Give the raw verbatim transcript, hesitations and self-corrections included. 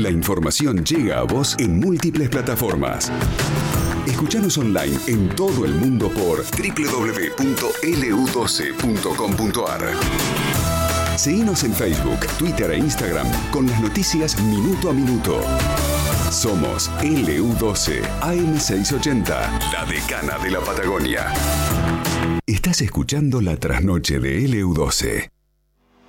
La información llega a vos en múltiples plataformas. Escuchanos online en todo el mundo por doble u doble u doble u punto ele u doce punto com punto a r. Seguinos en Facebook, Twitter e Instagram con las noticias minuto a minuto. Somos ele u doce A M seiscientos ochenta, la decana de la Patagonia. Estás escuchando la trasnoche de ele u doce.